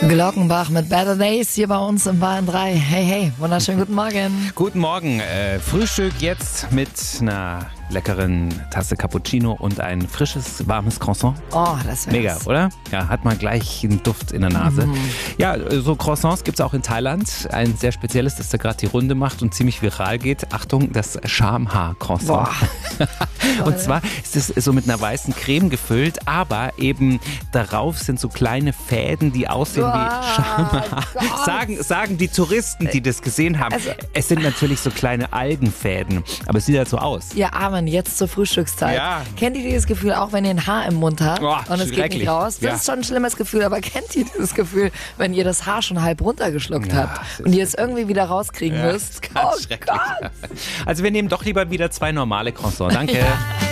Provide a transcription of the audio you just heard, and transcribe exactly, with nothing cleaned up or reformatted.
Glockenbach mit Better Days hier bei uns im Bayern drei. Hey, hey, wunderschönen guten Morgen. Guten Morgen. Äh, Frühstück jetzt mit einer leckeren Tasse Cappuccino und ein frisches, warmes Croissant. Oh, das wär's. Mega, oder? Ja, hat man gleich einen Duft in der Nase. Mhm. Ja, so Croissants gibt es auch in Thailand. Ein sehr spezielles, das da gerade die Runde macht und ziemlich viral geht. Achtung, das Shamha-Croissant. Und zwar ist es so mit einer weißen Creme gefüllt, aber eben darauf sind so kleine Fäden, die aussehen Boah, wie Shamha. Sagen, sagen die Touristen, die das gesehen haben. Also, es sind natürlich so kleine Algenfäden, aber es sieht halt so aus. Ihr Armen, jetzt zur Frühstückszeit. Ja. Kennt ihr dieses Gefühl, auch wenn ihr ein Haar im Mund habt Boah, und es geht schrecklich. nicht raus? Das Ja. ist schon ein schlimmes Gefühl, aber kennt ihr dieses Gefühl, wenn ihr das Haar schon halb runtergeschluckt Ja, habt das und ihr ist- es irgendwie wieder rauskriegen Ja, müsst? ganz Oh schrecklich. Gott! Also wir nehmen doch lieber wieder zwei normale Croissants. Danke.